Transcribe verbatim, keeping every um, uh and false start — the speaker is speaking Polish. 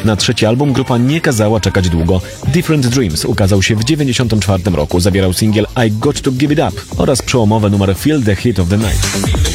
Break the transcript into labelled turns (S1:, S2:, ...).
S1: Na trzeci album grupa nie kazała czekać długo. Different Dreams ukazał się w dziewięćdziesiątym czwartym roku. Zawierał singiel I Got To Give It Up oraz przełomowy numer Feel The Heat of the Night.